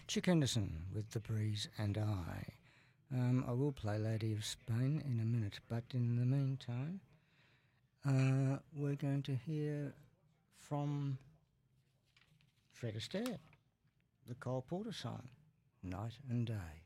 Chick Henderson with The Breeze and I. I will play Lady of Spain in a minute, but in the meantime, we're going to hear from Fred Astaire, the Cole Porter song, Night and Day.